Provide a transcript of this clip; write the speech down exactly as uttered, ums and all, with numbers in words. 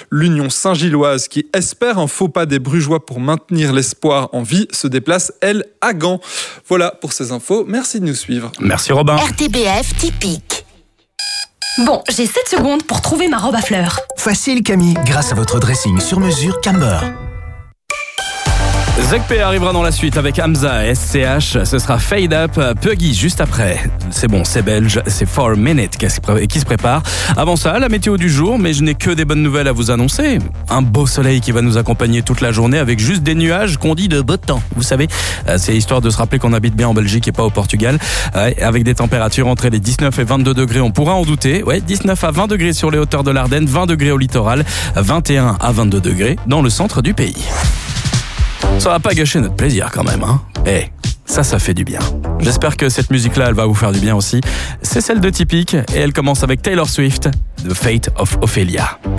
L'Union Saint-Gilloise, qui espère un faux pas des Brugeois pour maintenir l'espoir en vie, se déplace, elle, à Gand. Voilà pour ces infos. Merci de nous suivre. Merci Robin. R T B F typique. Bon, j'ai sept secondes pour trouver ma robe à fleurs. Facile Camille, grâce à votre dressing sur mesure Camber. Zekpé arrivera dans la suite avec Hamza et S C H. Ce sera Fade Up, Puggy juste après. C'est bon, c'est belge, c'est four minutes qui se prépare. Avant ça, la météo du jour, mais je n'ai que des bonnes nouvelles à vous annoncer. Un beau soleil qui va nous accompagner toute la journée avec juste des nuages qu'on dit de beau temps. Vous savez, c'est histoire de se rappeler qu'on habite bien en Belgique et pas au Portugal. Avec des températures entre les dix-neuf et vingt-deux degrés, on pourra en douter. Ouais, dix-neuf à vingt degrés sur les hauteurs de l'Ardenne, vingt degrés au littoral, vingt et un à vingt-deux degrés dans le centre du pays. Ça va pas gâcher notre plaisir quand même, hein. Eh, ça, ça fait du bien. J'espère que cette musique-là, elle va vous faire du bien aussi. C'est celle de Typique et elle commence avec Taylor Swift, The Fate of Ophelia.